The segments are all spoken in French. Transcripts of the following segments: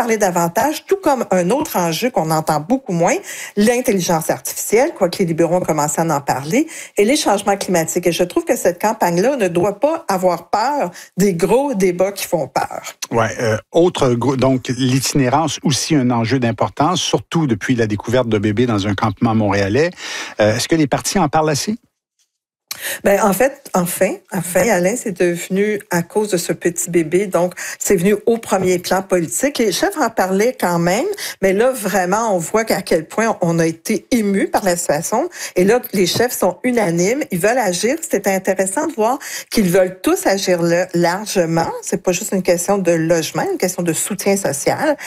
parler davantage, tout comme un autre enjeu qu'on entend beaucoup moins, l'intelligence artificielle, quoique les libéraux ont commencé à en parler, et les changements climatiques. Et je trouve que cette campagne-là ne doit pas avoir peur des gros débats qui font peur. Ouais. Donc, l'itinérance aussi un enjeu d'importance, surtout depuis la découverte de bébés dans un campement montréalais. Est-ce que les partis en parlent assez? Ben, en fait, enfin, Alain, c'est devenu à cause de ce petit bébé. Donc, c'est venu au premier plan politique. Les chefs en parlaient quand même, mais là, vraiment, on voit à quel point on a été émus par la situation. Et là, les chefs sont unanimes. Ils veulent agir. C'était intéressant de voir qu'ils veulent tous agir largement. C'est pas juste une question de logement, une question de soutien social.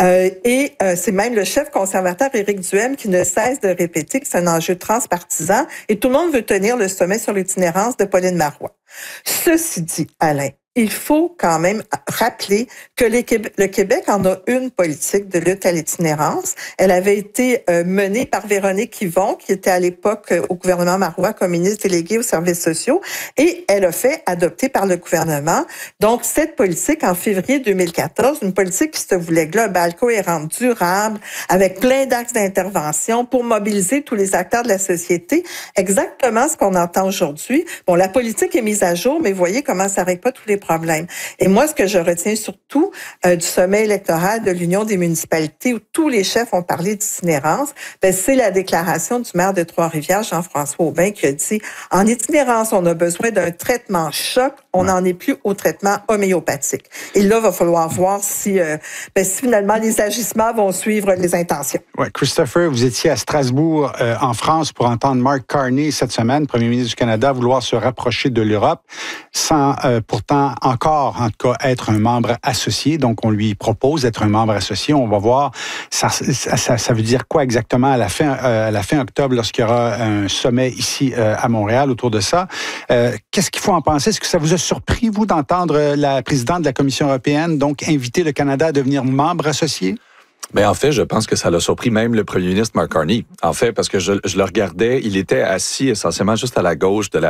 C'est même le chef conservateur, Éric Duhem, qui ne cesse de répéter que c'est un enjeu transpartisan et tout le monde veut tenir le sommet sur l'itinérance de Pauline Marois. Ceci dit, Alain, il faut quand même rappeler que le Québec en a une politique de lutte à l'itinérance. Elle avait été menée par Véronique Yvon, qui était à l'époque au gouvernement Marois comme ministre déléguée aux services sociaux, et elle a fait adopter par le gouvernement. Donc, cette politique, en février 2014, une politique qui se voulait globale, cohérente, durable, avec plein d'axes d'intervention pour mobiliser tous les acteurs de la société. Exactement ce qu'on entend aujourd'hui. Bon, la politique est mise à jour, mais voyez comment ça règle pas tous les problème. Et moi, ce que je retiens surtout du sommet électoral de l'Union des municipalités, où tous les chefs ont parlé d'itinérance, c'est la déclaration du maire de Trois-Rivières, Jean-François Aubin, qui a dit « En itinérance, on a besoin d'un traitement choc, on n'en est plus au traitement homéopathique. » Et là, il va falloir voir si finalement les agissements vont suivre les intentions. Ouais, Christopher, vous étiez à Strasbourg, en France, pour entendre Mark Carney cette semaine, premier ministre du Canada, vouloir se rapprocher de l'Europe, sans pourtant encore, en tout cas, être un membre associé. Donc, on lui propose d'être un membre associé. On va voir, ça veut dire quoi exactement à la fin octobre, lorsqu'il y aura un sommet ici à Montréal autour de ça. Qu'est-ce qu'il faut en penser? Est-ce que ça vous a surpris, vous, d'entendre la présidente de la Commission européenne, donc, inviter le Canada à devenir membre associé? Mais en fait, je pense que ça l'a surpris même le premier ministre Mark Carney. En fait, parce que je le regardais, il était assis essentiellement juste à la gauche de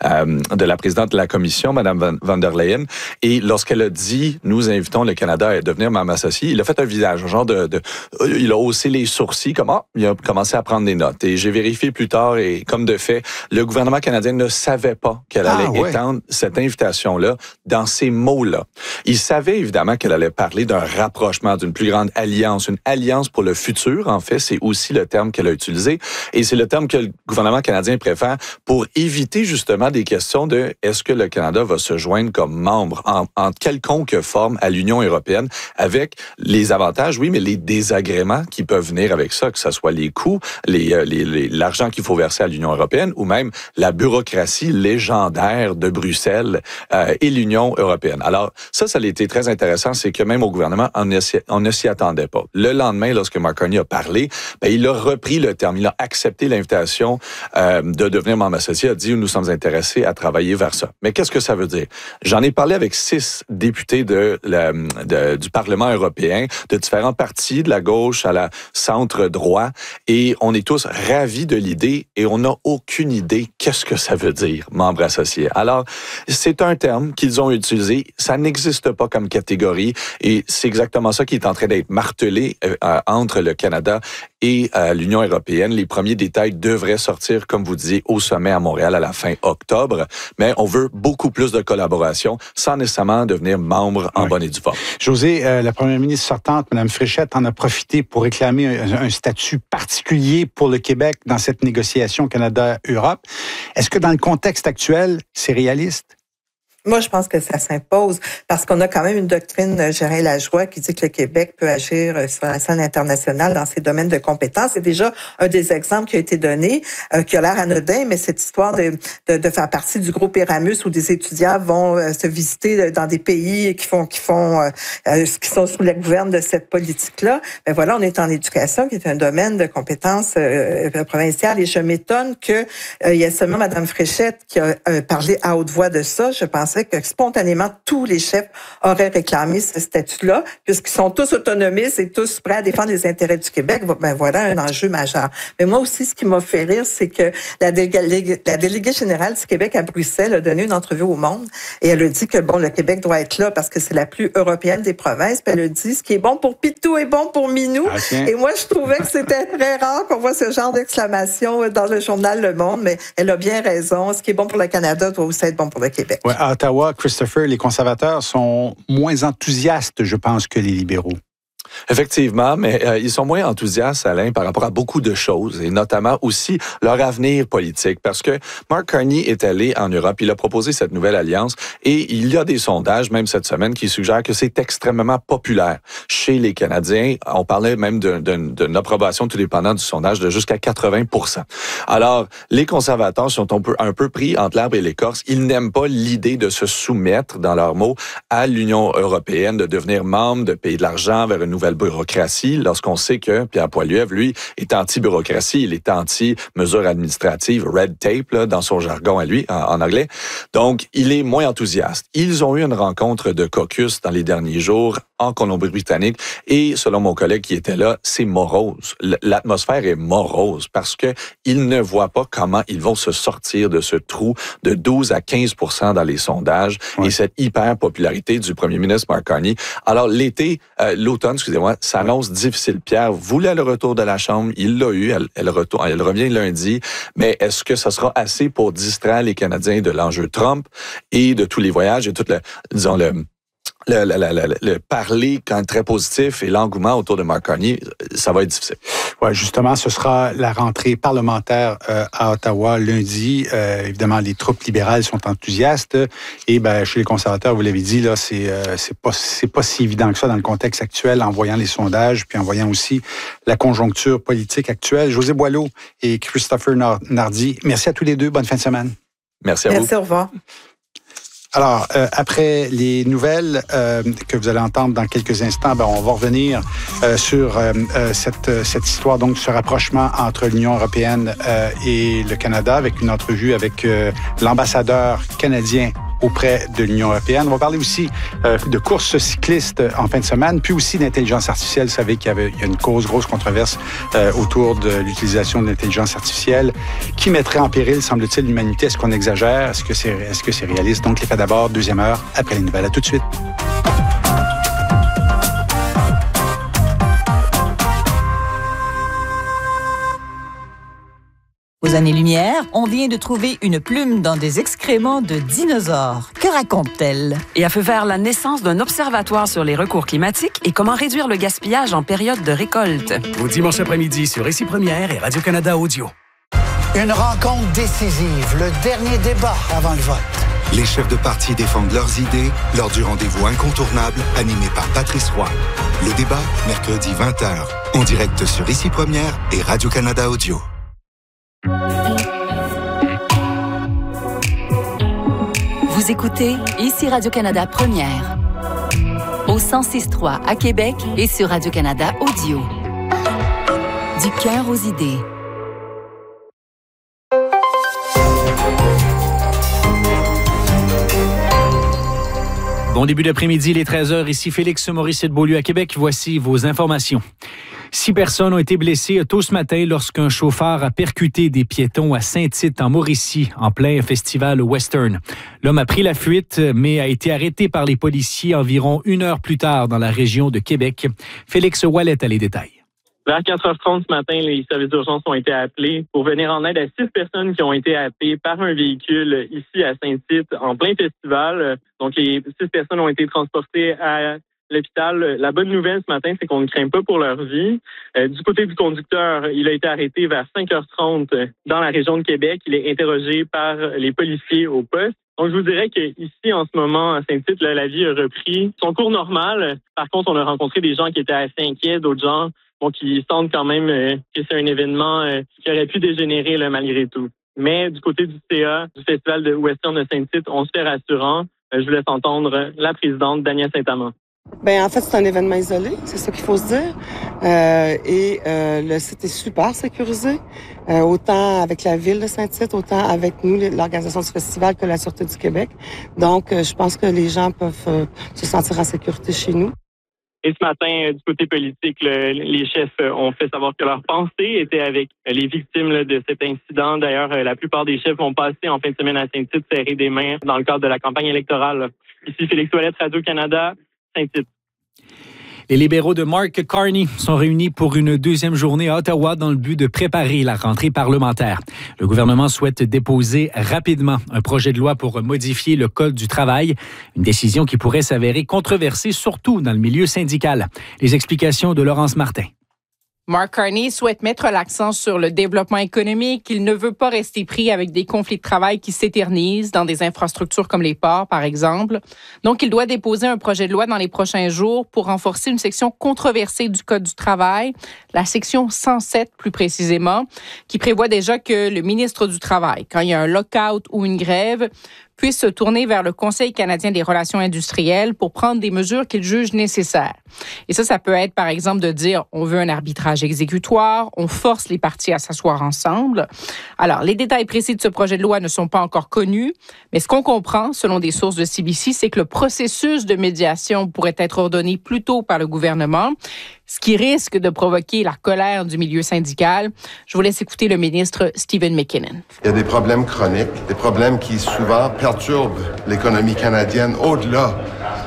la présidente de la Commission, Mme van der Leyen. Et lorsqu'elle a dit, nous invitons le Canada à devenir membre associé, il a fait un visage, genre il a haussé les sourcils, comme il a commencé à prendre des notes. Et j'ai vérifié plus tard, et comme de fait, le gouvernement canadien ne savait pas qu'elle allait étendre cette invitation-là dans ces mots-là. Il savait évidemment qu'elle allait parler d'un rapprochement, d'une plus grande alliance, une alliance pour le futur, en fait, c'est aussi le terme qu'elle a utilisé, et c'est le terme que le gouvernement canadien préfère pour éviter justement des questions de est-ce que le Canada va se joindre comme membre en quelconque forme à l'Union européenne, avec les avantages, oui, mais les désagréments qui peuvent venir avec ça, que ce soit les coûts, l'argent qu'il faut verser à l'Union européenne, ou même la bureaucratie légendaire de Bruxelles et l'Union européenne. Alors, ça a été très intéressant, c'est que même au gouvernement, on ne s'y attendait pas. Le lendemain, lorsque Mark Carney a parlé, il a repris le terme. Il a accepté l'invitation de devenir membre associé. Il a dit, nous sommes intéressés à travailler vers ça. Mais qu'est-ce que ça veut dire? J'en ai parlé avec 6 députés du Parlement européen, de différents partis, de la gauche à la centre-droit, et on est tous ravis de l'idée, et on n'a aucune idée qu'est-ce que ça veut dire, membre associé. Alors, c'est un terme qu'ils ont utilisé. Ça n'existe pas comme catégorie, et c'est exactement ça qui est en train d'être martelé entre le Canada et l'Union européenne. Les premiers détails devraient sortir, comme vous disiez, au sommet à Montréal à la fin octobre, mais on veut beaucoup plus de collaboration sans nécessairement devenir membre en bonne et due forme. José, la première ministre sortante, Mme Fréchette, en a profité pour réclamer un statut particulier pour le Québec dans cette négociation Canada-Europe. Est-ce que dans le contexte actuel, c'est réaliste? Moi, je pense que ça s'impose parce qu'on a quand même une doctrine Gérin Lajoie qui dit que le Québec peut agir sur la scène internationale dans ses domaines de compétences. C'est déjà un des exemples qui a été donné, qui a l'air anodin, mais cette histoire de faire partie du groupe Erasmus où des étudiants vont se visiter dans des pays qui sont sous la gouverne de cette politique-là. Ben voilà, on est en éducation qui est un domaine de compétences provinciales et je m'étonne que il y a seulement Mme Fréchette qui a parlé à haute voix de ça. Je pensais pensais que spontanément, tous les chefs auraient réclamé ce statut-là, puisqu'ils sont tous autonomistes et tous prêts à défendre les intérêts du Québec. Ben voilà un enjeu majeur. Mais moi aussi, ce qui m'a fait rire, c'est que la déléguée générale du Québec à Bruxelles a donné une entrevue au Monde et elle a dit que, bon, le Québec doit être là parce que c'est la plus européenne des provinces. Puis elle a dit, ce qui est bon pour Pitou est bon pour Minou. Et moi, je trouvais que c'était très rare qu'on voit ce genre d'exclamation dans le journal Le Monde, mais elle a bien raison. Ce qui est bon pour le Canada doit aussi être bon pour le Québec. Ouais, à Ottawa, Christopher, les conservateurs sont moins enthousiastes, je pense, que les libéraux. Effectivement, mais ils sont moins enthousiastes, Alain, par rapport à beaucoup de choses, et notamment aussi leur avenir politique, parce que Mark Carney est allé en Europe, il a proposé cette nouvelle alliance, et il y a des sondages, même cette semaine, qui suggèrent que c'est extrêmement populaire chez les Canadiens. On parlait même d'une approbation, tout dépendant du sondage, de jusqu'à 80%. Alors, les conservateurs sont un peu pris entre l'arbre et l'écorce. Ils n'aiment pas l'idée de se soumettre, dans leurs mots, à l'Union européenne, de devenir membre, de payer de l'argent vers une nouvelle bureaucratie, lorsqu'on sait que Pierre Poilievre, lui, est anti-bureaucratie, il est anti-mesures administratives, red tape, là, dans son jargon à lui, en anglais. Donc, il est moins enthousiaste. Ils ont eu une rencontre de caucus dans les derniers jours en Colombie-Britannique et, selon mon collègue qui était là, c'est morose. L'atmosphère est morose parce que ils ne voient pas comment ils vont se sortir de ce trou de 12 à 15% dans les sondages et cette hyper-popularité du premier ministre Mark Carney. Alors, l'automne, excusez-moi, s'annonce difficile. Pierre voulait le retour de la Chambre, il l'a eu, elle revient lundi, mais est-ce que ça sera assez pour distraire les Canadiens de l'enjeu Trump et de tous les voyages et tout le parler quand très positif et l'engouement autour de Mark Carney, ça va être difficile. Ouais, justement, ce sera la rentrée parlementaire à Ottawa lundi. Évidemment, les troupes libérales sont enthousiastes et chez les conservateurs, vous l'avez dit, là, c'est pas si évident que ça dans le contexte actuel, en voyant les sondages puis en voyant aussi la conjoncture politique actuelle. José Boileau et Christopher Nardi, merci à tous les deux. Bonne fin de semaine. Merci à vous. Merci, au revoir. Alors, après les nouvelles que vous allez entendre dans quelques instants, on va revenir sur cette histoire, donc ce rapprochement entre l'Union européenne et le Canada, avec une entrevue avec l'ambassadeur canadien auprès de l'Union européenne. On va parler aussi de courses cyclistes en fin de semaine, puis aussi d'intelligence artificielle. Vous savez qu'il y a une grosse controverse autour de l'utilisation de l'intelligence artificielle qui mettrait en péril, semble-t-il, l'humanité. Est-ce qu'on exagère? Est-ce que c'est réaliste? Donc, les faits d'abord, deuxième heure, après les nouvelles. À tout de suite. Aux années-lumière, on vient de trouver une plume dans des excréments de dinosaures. Que raconte-t-elle? Et a fait faire la naissance d'un observatoire sur les recours climatiques et comment réduire le gaspillage en période de récolte. Au dimanche après-midi sur Ici Première et Radio-Canada Audio. Une rencontre décisive, le dernier débat avant le vote. Les chefs de parti défendent leurs idées lors du rendez-vous incontournable animé par Patrice Roy. Le débat, mercredi 20h, en direct sur Ici Première et Radio-Canada Audio. Vous écoutez Ici Radio-Canada Première, au 106.3 à Québec et sur Radio-Canada Audio. Du cœur aux idées. Bon début d'après-midi, il est 13h. Ici Félix Morisset-Beaulieu à Québec. Voici vos informations. 6 personnes ont été blessées tôt ce matin lorsqu'un chauffeur a percuté des piétons à Saint-Tite, en Mauricie, en plein festival western. L'homme a pris la fuite, mais a été arrêté par les policiers environ 1 heure plus tard dans la région de Québec. Félix Ouellet a les détails. Vers 4h30 ce matin, les services d'urgence ont été appelés pour venir en aide à 6 personnes qui ont été happées par un véhicule ici à Saint-Tite en plein festival. Donc, les 6 personnes ont été transportées à l'hôpital. La bonne nouvelle ce matin, c'est qu'on ne craint pas pour leur vie. Du côté du conducteur, il a été arrêté vers 5h30 dans la région de Québec. Il est interrogé par les policiers au poste. Donc, je vous dirais qu'ici, en ce moment, à Saint-Tite, la vie a repris son cours normal. Par contre, on a rencontré des gens qui étaient assez inquiets, d'autres gens qui sentent quand même que c'est un événement qui aurait pu dégénérer là, malgré tout. Mais du côté du CA, du Festival de Western de Saint-Tite, on se fait rassurant. Je vous laisse entendre la présidente, Danielle Saint-Amand. En fait, c'est un événement isolé, c'est ça qu'il faut se dire. Le site est super sécurisé, autant avec la ville de Saint-Tite, autant avec nous, l'organisation du festival, que la Sûreté du Québec. Donc, je pense que les gens peuvent se sentir en sécurité chez nous. Et ce matin, du côté politique, les chefs ont fait savoir que leur pensée était avec les victimes de cet incident. D'ailleurs, la plupart des chefs vont passer en fin de semaine à Saint-Tite serrer des mains dans le cadre de la campagne électorale. Ici, Félix Ouellette, Radio-Canada, Saint-Tite. Les libéraux de Mark Carney sont réunis pour une deuxième journée à Ottawa dans le but de préparer la rentrée parlementaire. Le gouvernement souhaite déposer rapidement un projet de loi pour modifier le Code du travail, une décision qui pourrait s'avérer controversée, surtout dans le milieu syndical. Les explications de Laurence Martin. Mark Carney souhaite mettre l'accent sur le développement économique. Il ne veut pas rester pris avec des conflits de travail qui s'éternisent dans des infrastructures comme les ports, par exemple. Donc, il doit déposer un projet de loi dans les prochains jours pour renforcer une section controversée du Code du travail, la section 107 plus précisément, qui prévoit déjà que le ministre du Travail, quand il y a un lock-out ou une grève, puisse se tourner vers le Conseil canadien des relations industrielles pour prendre des mesures qu'il juge nécessaires. Et ça peut être, par exemple, de dire on veut un arbitrage exécutoire, on force les parties à s'asseoir ensemble. Alors, les détails précis de ce projet de loi ne sont pas encore connus, mais ce qu'on comprend, selon des sources de CBC, c'est que le processus de médiation pourrait être ordonné plus tôt par le gouvernement, ce qui risque de provoquer la colère du milieu syndical. Je vous laisse écouter le ministre Stephen McKinnon. Il y a des problèmes chroniques, des problèmes qui souvent perturbent l'économie canadienne au-delà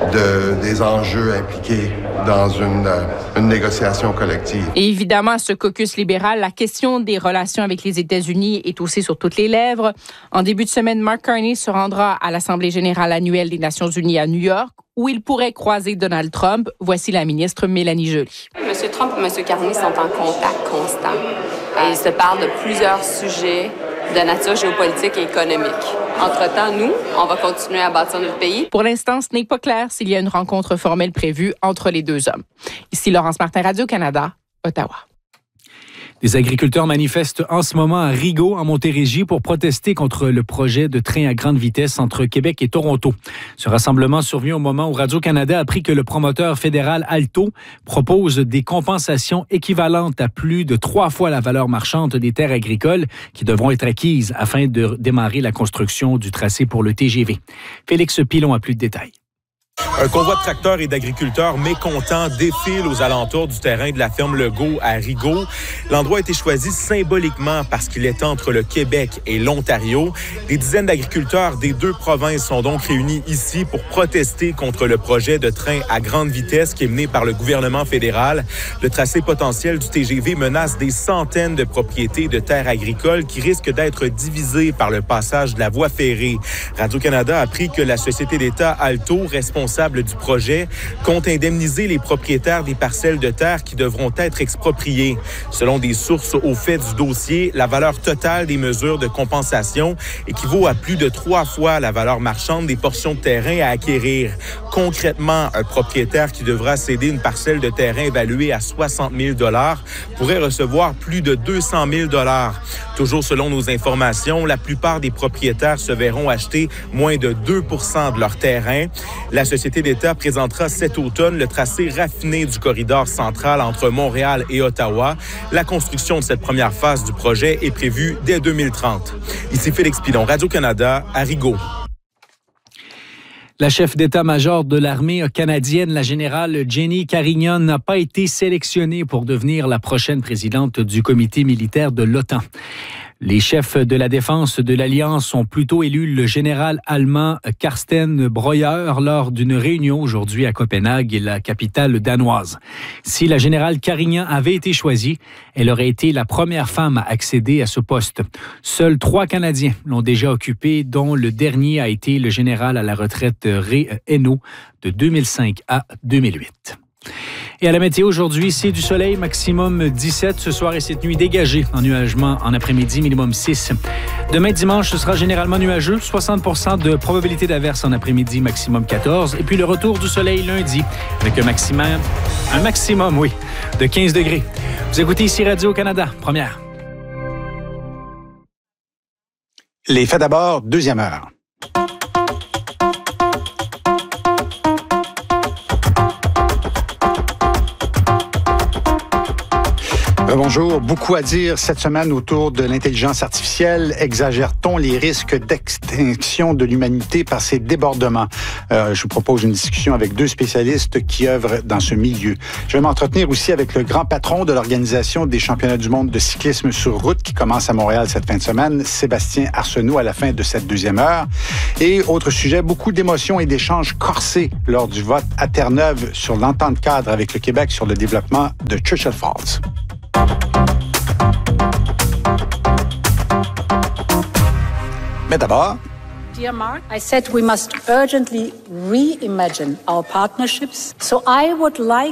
des enjeux impliqués dans une négociation collective. Et évidemment, à ce caucus libéral, la question des relations avec les États-Unis est aussi sur toutes les lèvres. En début de semaine, Mark Carney se rendra à l'Assemblée générale annuelle des Nations unies à New York, où il pourrait croiser Donald Trump. Voici la ministre Mélanie Joly. M. Trump et M. Carney sont en contact constant. Et ils se parlent de plusieurs sujets de nature géopolitique et économique. Entre-temps, nous, on va continuer à bâtir notre pays. Pour l'instant, ce n'est pas clair s'il y a une rencontre formelle prévue entre les deux hommes. Ici Laurence Martin, Radio-Canada, Ottawa. Des agriculteurs manifestent en ce moment à Rigaud, en Montérégie, pour protester contre le projet de train à grande vitesse entre Québec et Toronto. Ce rassemblement survient au moment où Radio-Canada a appris que le promoteur fédéral Alto propose des compensations équivalentes à plus de 3 fois la valeur marchande des terres agricoles qui devront être acquises afin de démarrer la construction du tracé pour le TGV. Félix Pilon a plus de détails. Un convoi de tracteurs et d'agriculteurs mécontents défile aux alentours du terrain de la ferme Legault à Rigaud. L'endroit a été choisi symboliquement parce qu'il est entre le Québec et l'Ontario. Des dizaines d'agriculteurs des deux provinces sont donc réunis ici pour protester contre le projet de train à grande vitesse qui est mené par le gouvernement fédéral. Le tracé potentiel du TGV menace des centaines de propriétés de terres agricoles qui risquent d'être divisées par le passage de la voie ferrée. Radio-Canada a appris que la société d'État Alto, responsable du projet, compte indemniser les propriétaires des parcelles de terre qui devront être expropriées. Selon des sources au fait du dossier, la valeur totale des mesures de compensation équivaut à plus de 3 fois la valeur marchande des portions de terrain à acquérir. Concrètement, un propriétaire qui devra céder une parcelle de terrain évaluée à 60 000 $ pourrait recevoir plus de 200 000 $. Toujours selon nos informations, la plupart des propriétaires se verront acheter moins de 2 % de leur terrain. La société d'État présentera cet automne le tracé raffiné du corridor central entre Montréal et Ottawa. La construction de cette première phase du projet est prévue dès 2030. Ici Félix Pilon, Radio-Canada, à Rigaud. La chef d'état-major de l'armée canadienne, la générale Jenny Carignan, n'a pas été sélectionnée pour devenir la prochaine présidente du comité militaire de l'OTAN. Les chefs de la défense de l'Alliance ont plutôt élu le général allemand Carsten Breuer lors d'une réunion aujourd'hui à Copenhague, la capitale danoise. Si la générale Carignan avait été choisie, elle aurait été la première femme à accéder à ce poste. Seuls 3 Canadiens l'ont déjà occupé, dont le dernier a été le général à la retraite Ray Hainaut de 2005 à 2008. Et à la météo aujourd'hui, c'est du soleil, maximum 17 ce soir et cette nuit dégagée, ennuagement en après-midi, minimum 6. Demain dimanche, ce sera généralement nuageux, 60% de probabilité d'averse en après-midi, maximum 14. Et puis le retour du soleil lundi, avec un maximum, de 15 degrés. Vous écoutez ici Radio-Canada, première. Les faits d'abord, deuxième heure. Bonjour. Beaucoup à dire cette semaine autour de l'intelligence artificielle. Exagère-t-on les risques d'extinction de l'humanité par ces débordements? Je vous propose une discussion avec deux spécialistes qui œuvrent dans ce milieu. Je vais m'entretenir aussi avec le grand patron de l'Organisation des championnats du monde de cyclisme sur route qui commence à Montréal cette fin de semaine, Sébastien Arsenault, à la fin de cette deuxième heure. Et autre sujet, beaucoup d'émotions et d'échanges corsés lors du vote à Terre-Neuve sur l'entente cadre avec le Québec sur le développement de Churchill Falls. Mais d'abord, Dear Mark, I said we must urgently reimagine our partnerships. So I would like